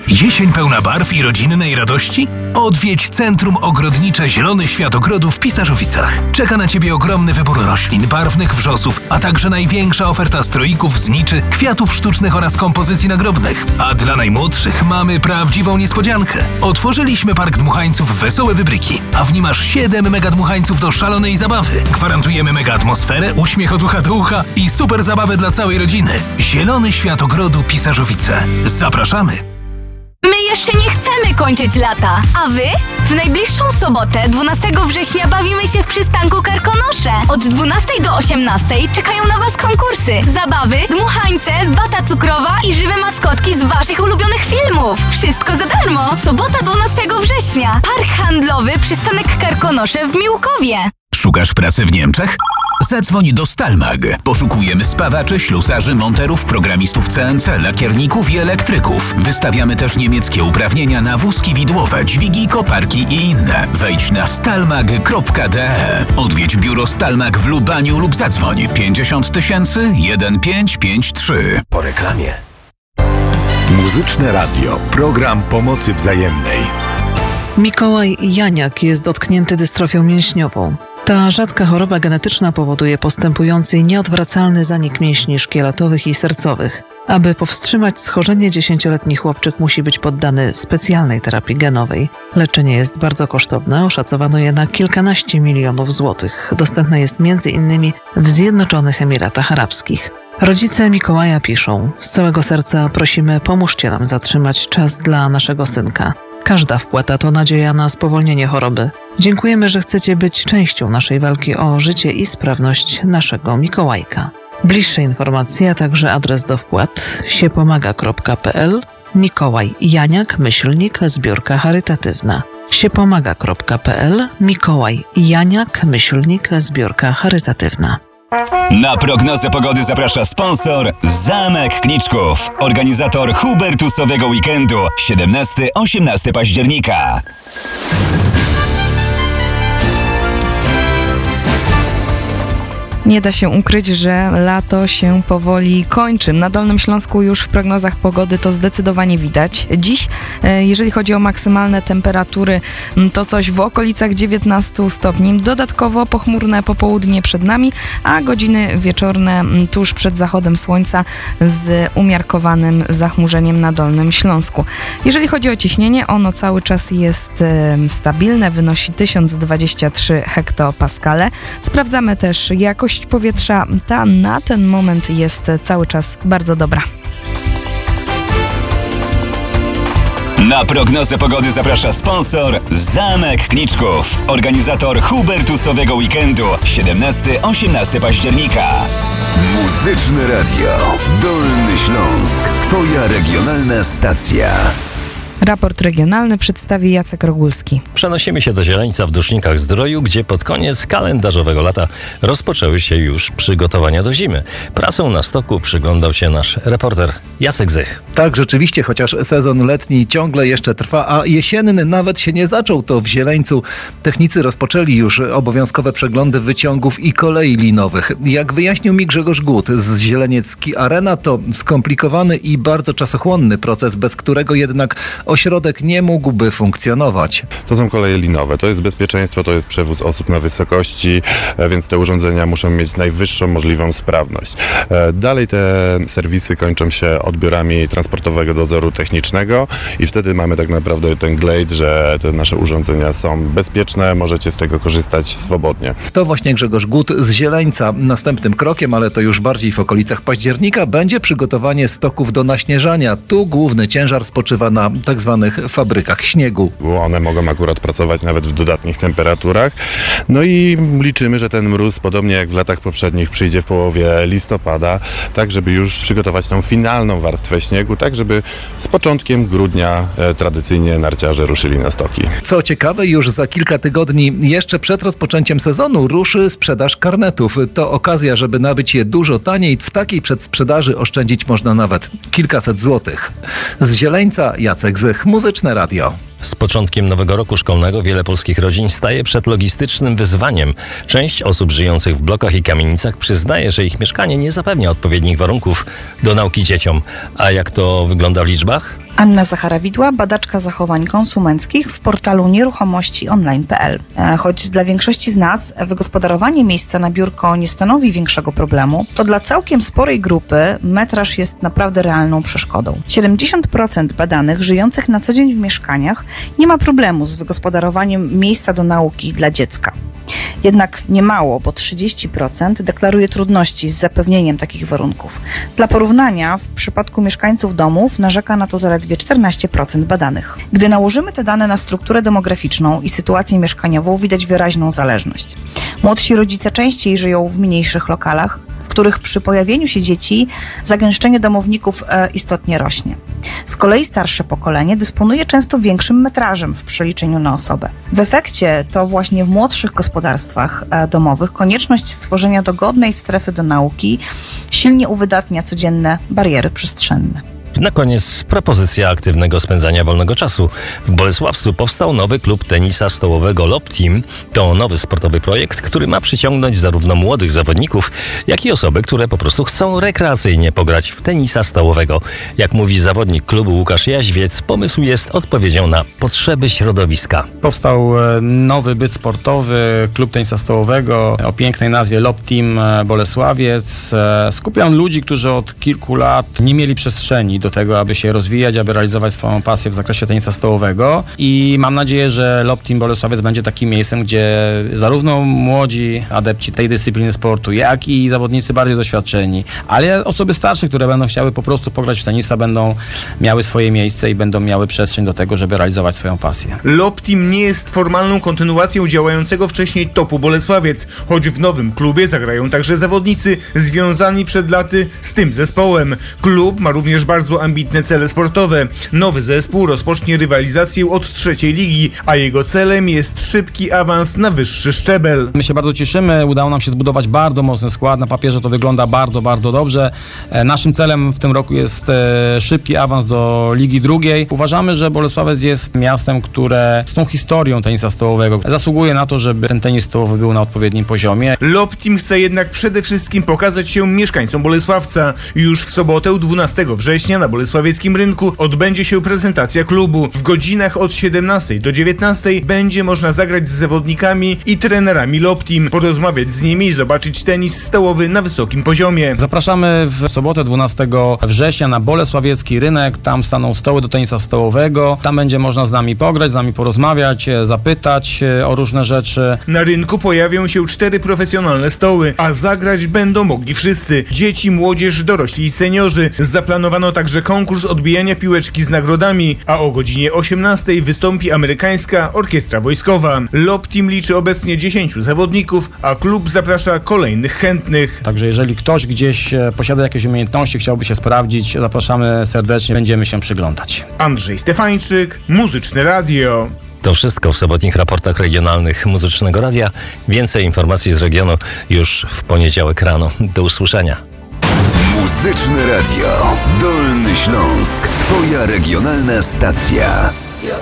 Jesień pełna barw i rodzinnej radości? Odwiedź Centrum Ogrodnicze Zielony Świat Ogrodu w Pisarzowicach. Czeka na Ciebie ogromny wybór roślin, barwnych wrzosów, a także największa oferta stroików, zniczy, kwiatów sztucznych oraz kompozycji nagrobnych. A dla najmłodszych mamy prawdziwą niespodziankę. Otworzyliśmy Park Dmuchańców Wesołe Wybryki, a w nim aż 7 mega dmuchańców do szalonej zabawy. Gwarantujemy mega atmosferę, uśmiech od ucha do ucha i super zabawę dla całej rodziny. Zielony Świat Ogrodu Pisarzowice. Zapraszamy! My jeszcze nie chcemy kończyć lata, a wy? W najbliższą sobotę, 12 września, bawimy się w przystanku Karkonosze. Od 12 do 18 czekają na was konkursy, zabawy, dmuchańce, wata cukrowa i żywe maskotki z waszych ulubionych filmów. Wszystko za darmo. Sobota 12 września. Park handlowy Przystanek Karkonosze w Miłkowie. Szukasz pracy w Niemczech? Zadzwoń do Stalmag. Poszukujemy spawaczy, ślusarzy, monterów, programistów CNC, lakierników i elektryków. Wystawiamy też niemieckie uprawnienia na wózki widłowe, dźwigi, koparki i inne. Wejdź na stalmag.de. Odwiedź biuro Stalmag w Lubaniu lub zadzwoń 50 000 1553. Po reklamie. Muzyczne Radio. Program pomocy wzajemnej. Mikołaj Janiak jest dotknięty dystrofią mięśniową. Ta rzadka choroba genetyczna powoduje postępujący i nieodwracalny zanik mięśni szkieletowych i sercowych. Aby powstrzymać schorzenie, 10-letni chłopczyk musi być poddany specjalnej terapii genowej. Leczenie jest bardzo kosztowne, oszacowano je na kilkanaście milionów złotych. Dostępne jest m.in. w Zjednoczonych Emiratach Arabskich. Rodzice Mikołaja piszą: z całego serca prosimy, pomóżcie nam zatrzymać czas dla naszego synka. Każda wpłata to nadzieja na spowolnienie choroby. Dziękujemy, że chcecie być częścią naszej walki o życie i sprawność naszego Mikołajka. Bliższe informacje, a także adres do wpłat: siepomaga.pl, Mikołaj Janiak, zbiórka charytatywna. siepomaga.pl, Mikołaj Janiak, zbiórka charytatywna. Na prognozę pogody zaprasza sponsor Zamek Kniczków, organizator Hubertusowego Weekendu 17-18 października. Nie da się ukryć, że lato się powoli kończy. Na Dolnym Śląsku już w prognozach pogody to zdecydowanie widać. Dziś, jeżeli chodzi o maksymalne temperatury, to coś w okolicach 19 stopni. Dodatkowo pochmurne popołudnie przed nami, a godziny wieczorne tuż przed zachodem słońca z umiarkowanym zachmurzeniem na Dolnym Śląsku. Jeżeli chodzi o ciśnienie, ono cały czas jest stabilne, wynosi 1023 hektopaskale. Sprawdzamy też jakość powietrza, ta na ten moment jest cały czas bardzo dobra. Na prognozę pogody zaprasza sponsor Zamek Kniczków, organizator Hubertusowego Weekendu 17-18 października. Muzyczne Radio. Dolny Śląsk. Twoja regionalna stacja. Raport regionalny przedstawi Jacek Rogulski. Przenosimy się do Zieleńca w Dusznikach Zdroju, gdzie pod koniec kalendarzowego lata rozpoczęły się już przygotowania do zimy. Pracą na stoku przyglądał się nasz reporter Jacek Zych. Tak, rzeczywiście, chociaż sezon letni ciągle jeszcze trwa, a jesienny nawet się nie zaczął, to w Zieleńcu technicy rozpoczęli już obowiązkowe przeglądy wyciągów i kolei linowych. Jak wyjaśnił mi Grzegorz Gut z Zieleniecki Arena, to skomplikowany i bardzo czasochłonny proces, bez którego jednak ośrodek nie mógłby funkcjonować. To są koleje linowe, to jest bezpieczeństwo, to jest przewóz osób na wysokości, więc te urządzenia muszą mieć najwyższą możliwą sprawność. Dalej te serwisy kończą się odbiorami transportowego dozoru technicznego i wtedy mamy tak naprawdę ten glejt, że te nasze urządzenia są bezpieczne, możecie z tego korzystać swobodnie. To właśnie Grzegorz Gut z Zieleńca. Następnym krokiem, ale to już bardziej w okolicach października, będzie przygotowanie stoków do naśnieżania. Tu główny ciężar spoczywa na tak zwanych fabrykach śniegu. Bo one mogą akurat pracować nawet w dodatnich temperaturach. No i liczymy, że ten mróz, podobnie jak w latach poprzednich, przyjdzie w połowie listopada, tak żeby już przygotować tą finalną warstwę śniegu, tak żeby z początkiem grudnia tradycyjnie narciarze ruszyli na stoki. Co ciekawe, już za kilka tygodni, jeszcze przed rozpoczęciem sezonu, ruszy sprzedaż karnetów. To okazja, żeby nabyć je dużo taniej. W takiej przedsprzedaży oszczędzić można nawet kilkaset złotych. Z Zieleńca Jacek Zych, Muzyczne Radio. Z początkiem nowego roku szkolnego wiele polskich rodzin staje przed logistycznym wyzwaniem. Część osób żyjących w blokach i kamienicach przyznaje, że ich mieszkanie nie zapewnia odpowiednich warunków do nauki dzieciom. A jak to wygląda w liczbach? Anna Zacharawidła, badaczka zachowań konsumenckich w portalu nieruchomościonline.pl. Choć dla większości z nas wygospodarowanie miejsca na biurko nie stanowi większego problemu, to dla całkiem sporej grupy metraż jest naprawdę realną przeszkodą. 70% badanych żyjących na co dzień w mieszkaniach nie ma problemu z wygospodarowaniem miejsca do nauki dla dziecka. Jednak niemało, bo 30% deklaruje trudności z zapewnieniem takich warunków. Dla porównania, w przypadku mieszkańców domów narzeka na to zaledwie 14% badanych. Gdy nałożymy te dane na strukturę demograficzną i sytuację mieszkaniową, widać wyraźną zależność. Młodsi rodzice częściej żyją w mniejszych lokalach, w których przy pojawieniu się dzieci zagęszczenie domowników istotnie rośnie. Z kolei starsze pokolenie dysponuje często większym metrażem w przeliczeniu na osobę. W efekcie to właśnie w młodszych gospodarstwach domowych konieczność stworzenia dogodnej strefy do nauki silnie uwydatnia codzienne bariery przestrzenne. Na koniec propozycja aktywnego spędzania wolnego czasu. W Bolesławcu powstał nowy klub tenisa stołowego Lob Team. To nowy sportowy projekt, który ma przyciągnąć zarówno młodych zawodników, jak i osoby, które po prostu chcą rekreacyjnie pograć w tenisa stołowego. Jak mówi zawodnik klubu Łukasz Jaźwiec, pomysł jest odpowiedzią na potrzeby środowiska. Powstał nowy byt sportowy, klub tenisa stołowego o pięknej nazwie Lob Team Bolesławiec. Skupia on ludzi, którzy od kilku lat nie mieli przestrzeni do tego, aby się rozwijać, aby realizować swoją pasję w zakresie tenisa stołowego i mam nadzieję, że Lob Team Bolesławiec będzie takim miejscem, gdzie zarówno młodzi adepci tej dyscypliny sportu, jak i zawodnicy bardziej doświadczeni, ale osoby starsze, które będą chciały po prostu pograć w tenisa, będą miały swoje miejsce i będą miały przestrzeń do tego, żeby realizować swoją pasję. Lob Team nie jest formalną kontynuacją działającego wcześniej Topu Bolesławiec, choć w nowym klubie zagrają także zawodnicy związani przed laty z tym zespołem. Klub ma również bardzo ambitne cele sportowe. Nowy zespół rozpocznie rywalizację od 3. ligi, a jego celem jest szybki awans na wyższy szczebel. My się bardzo cieszymy, udało nam się zbudować bardzo mocny skład, na papierze to wygląda bardzo, bardzo dobrze. Naszym celem w tym roku jest szybki awans do Ligi Drugiej. Uważamy, że Bolesławiec jest miastem, które z tą historią tenisa stołowego zasługuje na to, żeby ten tenis stołowy był na odpowiednim poziomie. Lob Team chce jednak przede wszystkim pokazać się mieszkańcom Bolesławca. Już w sobotę 12 września na bolesławieckim rynku odbędzie się prezentacja klubu. W godzinach od 17 do 19 będzie można zagrać z zawodnikami i trenerami Lob Team, porozmawiać z nimi i zobaczyć tenis stołowy na wysokim poziomie. Zapraszamy w sobotę 12 września na bolesławiecki rynek. Tam staną stoły do tenisa stołowego. Tam będzie można z nami pograć, z nami porozmawiać, zapytać o różne rzeczy. Na rynku pojawią się 4 profesjonalne stoły, a zagrać będą mogli wszyscy. Dzieci, młodzież, dorośli i seniorzy. Zaplanowano także konkurs odbijania piłeczki z nagrodami, a o godzinie 18 wystąpi amerykańska orkiestra wojskowa. Lob Team liczy obecnie 10 zawodników, a klub zaprasza kolejnych chętnych. Także jeżeli ktoś gdzieś posiada jakieś umiejętności, chciałby się sprawdzić, zapraszamy serdecznie, będziemy się przyglądać. Andrzej Stefańczyk, Muzyczne Radio. To wszystko w sobotnich raportach regionalnych Muzycznego Radia. Więcej informacji z regionu już w poniedziałek rano. Do usłyszenia. Muzyczne Radio. Dolny Śląsk. Twoja regionalna stacja.